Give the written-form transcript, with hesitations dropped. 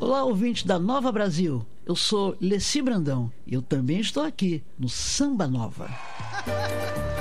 Olá, ouvinte da Nova Brasil. Eu sou Leci Brandão e eu também estou aqui no Samba Nova.